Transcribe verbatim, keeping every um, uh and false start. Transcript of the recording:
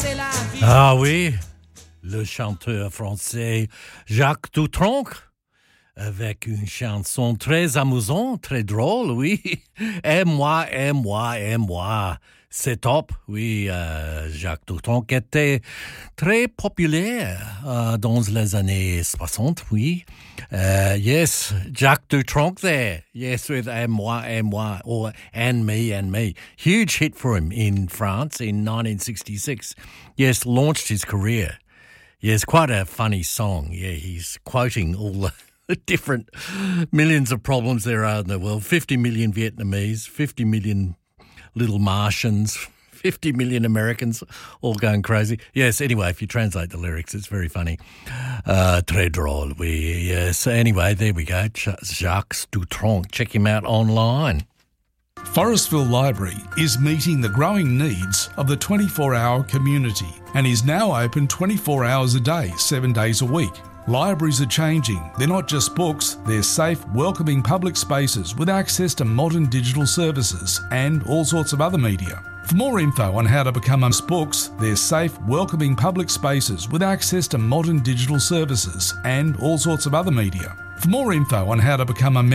Ah oui, le chanteur français Jacques Dutronc, avec une chanson très amusante, très drôle, oui. Aime-moi, aime-moi, aime-moi. C'est top, oui. Euh, Jacques Dutronc était très populaire euh, dans les années soixante, oui. Uh, yes, Jacques Dutronc there. Yes, with Aime-moi, aime-moi, or And Me, and Me. Huge hit for him in France in nineteen sixty-six. Yes, launched his career. Yes, quite a funny song. Yeah, he's quoting all the different millions of problems there are in the world. fifty million Vietnamese, fifty million little Martians, fifty million Americans all going crazy. Yes, anyway, if you translate the lyrics, it's very funny. Uh, très drôle, oui. Yes, anyway, there we go. Jacques Dutronc. Check him out online. Forestville Library is meeting the growing needs of the twenty-four hour community and is now open twenty-four hours a day, seven days a week. Libraries are changing. They're not just books, they're safe, welcoming public spaces with access to modern digital services and all sorts of other media. For more info on how to become a books, they're safe, welcoming public spaces with access to modern digital services and all sorts of other media. For more info on how to become a